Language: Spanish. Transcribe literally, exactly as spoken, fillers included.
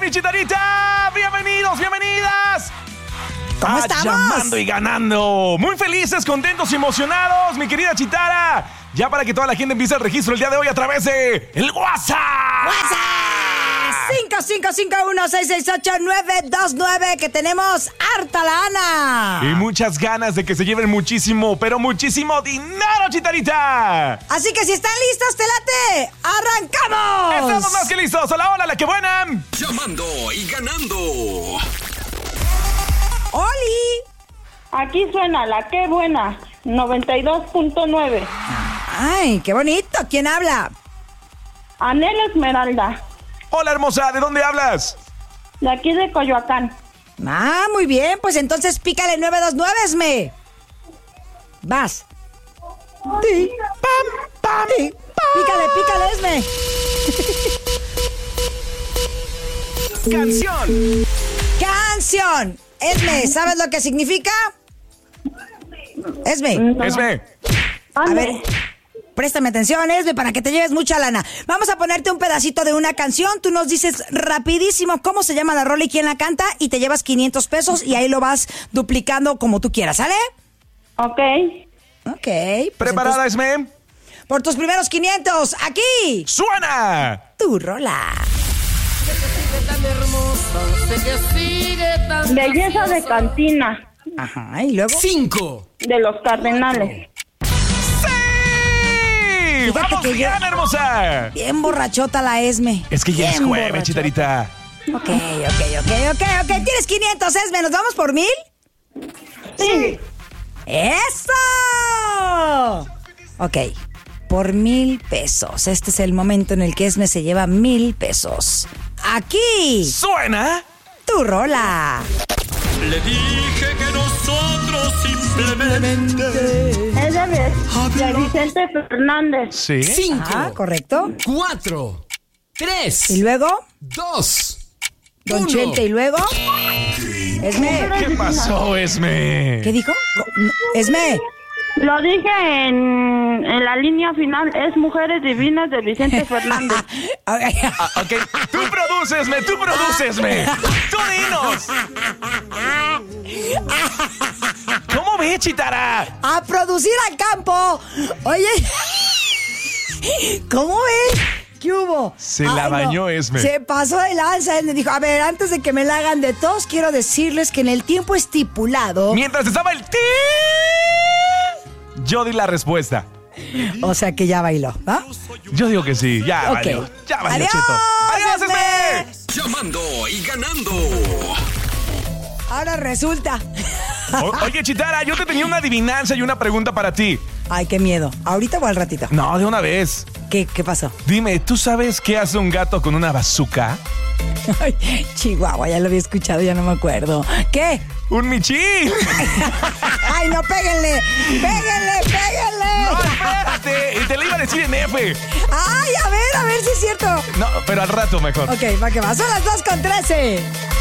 mi Chitarita? Bienvenidos, bienvenidas. ¿Cómo ah, estamos? Llamando y ganando. Muy felices, contentos y emocionados, mi querida Chitara. Ya para que toda la gente empiece el registro el día de hoy a través de el WhatsApp. WhatsApp cinco cinco cinco uno seis seis ocho nueve dos nueve, que tenemos harta lana. Y muchas ganas de que se lleven muchísimo, pero muchísimo dinero, Chitarita. Así que si están listos, te late. ¡Arrancamos! Estamos más que listos. Hola, hola, la que buena. Llamando y ganando. ¡Oli! Aquí suena la que buena, noventa y dos punto nueve. ¡Ay, qué bonito! ¿Quién habla? Anel Esmeralda, Hola, hermosa. ¿De dónde hablas? de aquí de Coyoacán. Ah, muy bien. Pues entonces pícale nueve dos nueve, Esme. Vas. Ti, pam, pam, ti, pam. Pícale, pícale, Esme. Canción. Canción. Esme, ¿sabes lo que significa? Esme. No. Esme. A Ande. ver, préstame atención, Esme, para que te lleves mucha lana. Vamos a ponerte un pedacito de una canción. Tú nos dices rapidísimo cómo se llama la rola y quién la canta, y te llevas quinientos pesos y ahí lo vas duplicando como tú quieras, ¿sale? Ok. Ok. pues ¿Preparada, entonces, Esme? por tus primeros quinientos, aquí, ¡Suena! tu rola. Belleza de cantina, Ajá, y luego. Cinco. de los Cardenales. ¡Sí! Fíjate ¡Vamos que yo- bien, hermosa! Bien borrachota la Esme. Es que ya es Bien jueves, borrachota. Chitarita. Ok, ok, ok, ok, ok. Tienes quinientos, Esme. ¿Nos vamos por mil? Sí. ¡Eso! Ok, por mil pesos. Este es el momento en el que Esme se lleva mil pesos. Aquí, ¿Suena? tu rola. Le dije que nosotros simplemente. Es de, de Vicente Fernández. Sí. Cinco. Ah, correcto. Cuatro. Tres. Y luego, Dos. Don uno. Chente. Y luego, Esme. ¿Qué pasó, Esme? ¿Qué dijo? No, Esme. Lo dije en, en la línea final, es Mujeres Divinas de Vicente Fernández. Ah, ok. Tú producesme, tú producesme. Tú dinos. ¿Cómo ve, Chitara? A producir al campo. Oye, ¿cómo ves? ¿Qué hubo? Se la bañó, Esme. Se pasó de lanza. Él me dijo, a ver, antes de que me la hagan de tos, quiero decirles que en el tiempo estipulado... Mientras estaba el ti, yo di la respuesta. O sea que ya bailó, ¿va? Yo digo que sí. Ya Ok. valió. Ya valió, ¡Adiós, Cheto. ¡Adiós, Esme! Esme! Llamando y ganando. Ahora resulta. O- Oye, Chitara, yo te tenía una adivinanza y una pregunta para ti. Ay, qué miedo. ¿Ahorita o al ratito? No, de una vez. ¿Qué, qué pasó? Dime, ¿tú sabes qué hace un gato con una bazooka? Ay, Chihuahua, ya lo había escuchado, ya no me acuerdo. ¿Qué? ¡Un michil! Ay, no, péguenle. Péguenle, péguenle. ¡No, espérate! Y te lo iba a decir en F. Ay, a ver, a ver si es cierto. No, pero al rato mejor. Ok, va que va. Son las dos con trece.